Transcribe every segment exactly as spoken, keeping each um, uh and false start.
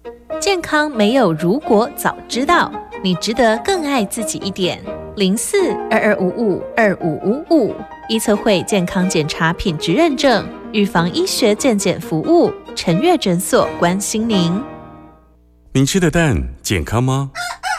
健康没有如果早知道，你值得更爱自己一点。零四二二五五二五五五，医策会健康检查品质认证，预防医学健检服务，陈悦诊所关心您。 你吃的蛋健康吗？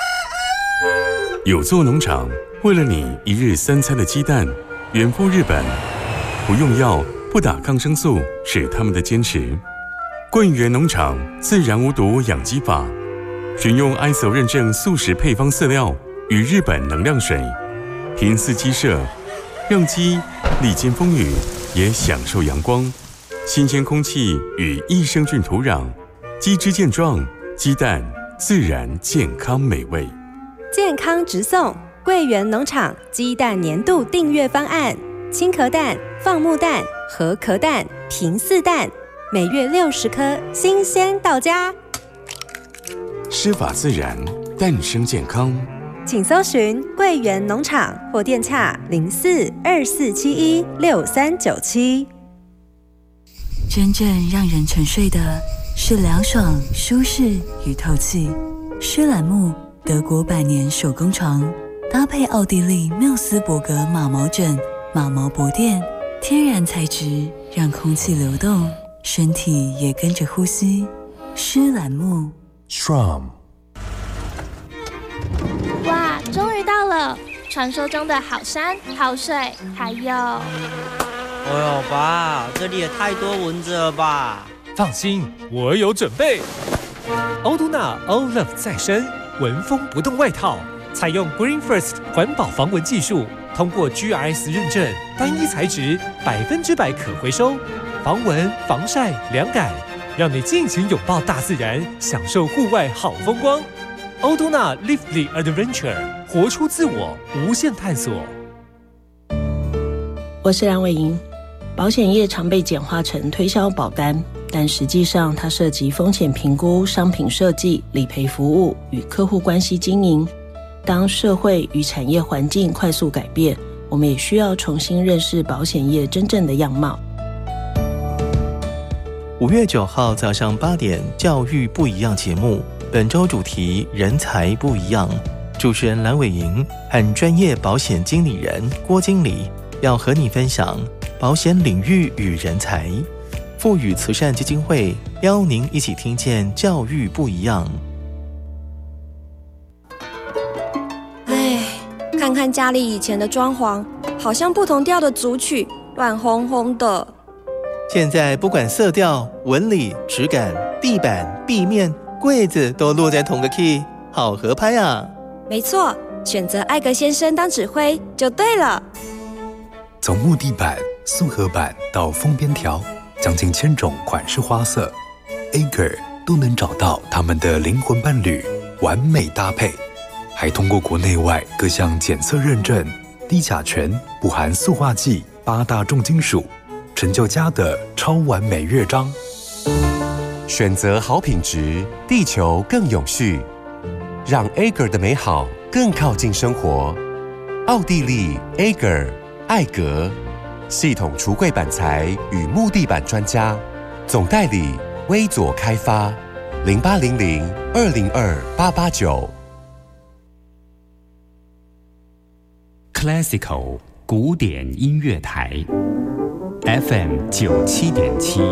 有作农场为了你一日三餐的鸡蛋，远赴日本，不用药不打抗生素是他们的坚持。桂园农场自然无毒养鸡法，选用 I S O 认证素食配方饲料与日本能量水，平饲鸡舍，让鸡历经风雨也享受阳光、新鲜空气与益生菌土壤，鸡只健壮，鸡蛋自然健康美味。 健康直送桂园农场鸡蛋年度订阅方案，青壳蛋、放牧蛋、和壳蛋、平饲蛋，每月六十颗，新鲜到家。 施法自然，诞生健康。 请搜寻桂园农场或电洽零四二四七一六三九七。 真正让人沉睡的是凉爽、舒适与透气。施兰木德国百年手工床，搭配奥地利缪斯伯格马毛枕、马毛薄垫，天然材质，让空气流动，身体也跟着呼吸。施兰木 Strom。 哇，终于到了！传说中的好山好水，还有…… 哎呦，爸，这里也太多蚊子了吧！ 放心，我有准备。欧都娜 Olive 再生蚊风不动外套，采用 Green First 环保防蚊技术，通过 G R S 认证，单一材质，百分之百可回收，防蚊、防晒、凉感，让你尽情拥抱大自然，享受户外好风光。欧都娜 Live the Adventure， 活出自我，无限探索。 我是梁伟莹。保险业常被简化成推销保单，但实际上它涉及风险评估、商品设计、理赔服务与客户关系经营。当社会与产业环境快速改变，我们也需要重新认识保险业真正的样貌。 五月九号早上八点，教育不一样节目，本周主题人才不一样，主持人蓝伟莹和专业保险经理人郭经理要和你分享保险领域与人才。富裕慈善基金会邀您一起听见教育不一样。 哎，看看家里以前的装潢，好像不同调的组曲，乱哄哄的。 现在不管色调、纹理、质感，地板、壁面、柜子都落在同个 key， 好合拍啊！ 没错，选择艾格先生当指挥就对了。 从木地板、素合板到封边条，将近千种款式花色 ，Ager 都能找到他们的灵魂伴侣，完美搭配。还通过国内外各项检测认证，低甲醛、不含塑化剂、八大重金属，成就家的超完美乐章。 选择好品质，地球更永续，让 Ager 的美好更靠近生活。奥地利 Ager 艾格系统橱柜板材与木地板专家，总代理微左开发，零八零零二零二八八九。 Classical 古典音乐台 ，F M 九七点七。